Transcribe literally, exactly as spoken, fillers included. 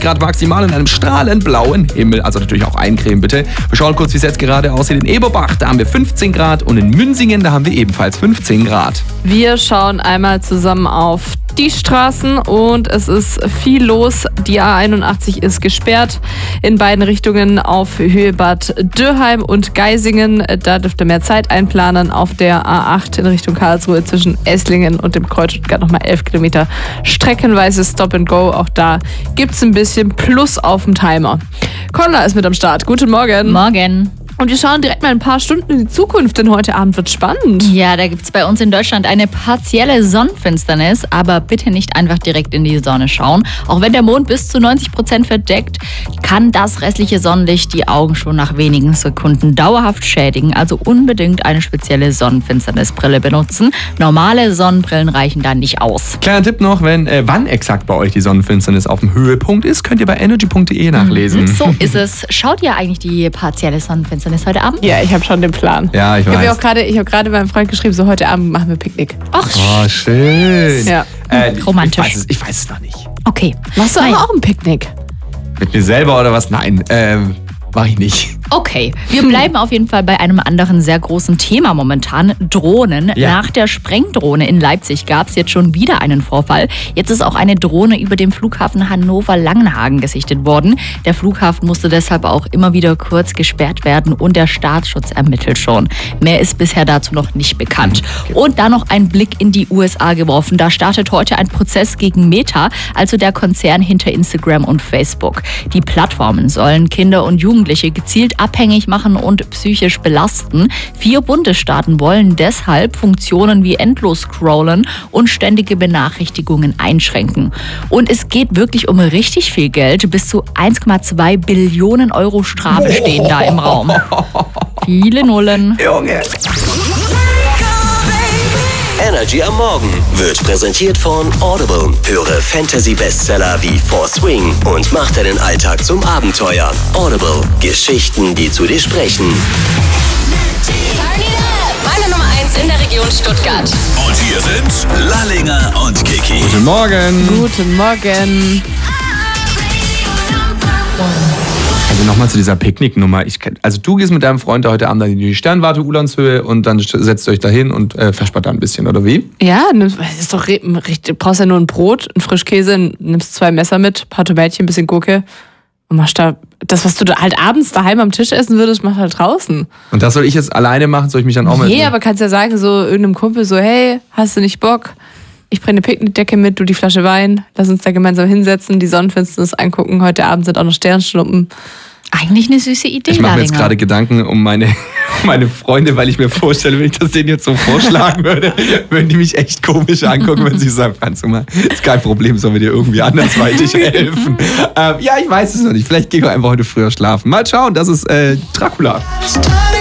Grad maximal in einem strahlend blauen Himmel. Also natürlich auch eincremen, bitte. Wir schauen kurz, wie es jetzt gerade aussieht. In Eberbach, da haben wir fünfzehn Grad und in Münsingen, da haben wir ebenfalls fünfzehn Grad. Wir schauen einmal zusammen auf die Straßen und es ist viel los. Die A einundachtzig ist gesperrt in beiden Richtungen auf Höhe Bad Dürheim und Geisingen. Da dürft ihr mehr Zeit einplanen. Auf der A acht in Richtung Karlsruhe zwischen Esslingen und dem Kreuz Stuttgart nochmal elf Kilometer streckenweise Stop and Go. Auch da gibt es ein bisschen Plus auf dem Timer. Conla ist mit am Start. Guten Morgen. Morgen. Und wir schauen direkt mal ein paar Stunden in die Zukunft, denn heute Abend wird spannend. Ja, da gibt es bei uns in Deutschland eine partielle Sonnenfinsternis, aber bitte nicht einfach direkt in die Sonne schauen. Auch wenn der Mond bis zu neunzig Prozent verdeckt, kann das restliche Sonnenlicht die Augen schon nach wenigen Sekunden dauerhaft schädigen. Also unbedingt eine spezielle Sonnenfinsternisbrille benutzen. Normale Sonnenbrillen reichen da nicht aus. Kleiner Tipp noch, wenn äh, wann exakt bei euch die Sonnenfinsternis auf dem Höhepunkt ist, könnt ihr bei energy punkt de nachlesen. So ist es. Schaut ihr eigentlich die partielle Sonnenfinsternis heute Abend? Ja, ich habe schon den Plan. Ja, ich Ich habe weiß. ja auch gerade, ich habe gerade meinem Freund geschrieben, so heute Abend machen wir Picknick. Ach, Oh, schön. Ja. Äh, Romantisch. Ich weiß, es, ich weiß es noch nicht. okay. Machst du Nein. aber auch ein Picknick? Mit mir selber oder was? Nein, ähm, mach ich nicht. Okay, wir bleiben auf jeden Fall bei einem anderen sehr großen Thema momentan, Drohnen. Ja. Nach der Sprengdrohne in Leipzig gab es jetzt schon wieder einen Vorfall. Jetzt ist auch eine Drohne über dem Flughafen Hannover-Langenhagen gesichtet worden. Der Flughafen musste deshalb auch immer wieder kurz gesperrt werden und der Staatsschutz ermittelt schon. Mehr ist bisher dazu noch nicht bekannt. Und dann noch ein Blick in die U S A geworfen. Da startet heute ein Prozess gegen Meta, also der Konzern hinter Instagram und Facebook. Die Plattformen sollen Kinder und Jugendliche gezielt abhängig machen und psychisch belasten. Vier Bundesstaaten wollen deshalb Funktionen wie Endlos-Scrollen und ständige Benachrichtigungen einschränken. Und es geht wirklich um richtig viel Geld. Bis zu eins Komma zwei Billionen Euro Strafe stehen da im Raum. Viele Nullen. Junge. Energy am Morgen wird präsentiert von Audible. Höre Fantasy-Bestseller wie For Swing und mach deinen Alltag zum Abenteuer. Audible. Geschichten, die zu dir sprechen. Meine Nummer eins in der Region Stuttgart. Und hier sind Lallinger und Kiki. Guten Morgen. Guten Morgen. Also nochmal zu dieser Picknicknummer. Ich, kenn- also du gehst mit deinem Freund heute Abend in die Sternwarte Ulandshöhe und dann setzt ihr euch da hin und äh, verspart da ein bisschen, oder wie? Ja, nimm- es ist doch re- richtig. Du brauchst ja nur ein Brot, ein Frischkäse, nimmst zwei Messer mit, ein paar Tomätchen, ein bisschen Gurke und machst da das, was du da halt abends daheim am Tisch essen würdest, mach halt draußen. Und das soll ich jetzt alleine machen? Soll ich mich dann auch mal... Nee, aber kannst ja sagen, so irgendeinem Kumpel so, hey, hast du nicht Bock? Ich bringe eine Picknickdecke mit, du die Flasche Wein, lass uns da gemeinsam hinsetzen, die Sonnenfinsternis angucken. Heute Abend sind auch noch Sternschnuppen. Eigentlich eine süße Idee, Ich mache mir jetzt Lallinger. gerade Gedanken um meine, um meine Freunde, weil ich mir vorstelle, wenn ich das denen jetzt so vorschlagen würde, würden die mich echt komisch angucken, wenn sie sagen, kannst du mal, ist kein Problem, sollen wir dir irgendwie andersweitig helfen. Ähm, ja, ich weiß es noch nicht. Vielleicht gehe ich auch einfach heute früher schlafen. Mal schauen, das ist äh, Dracula. Starting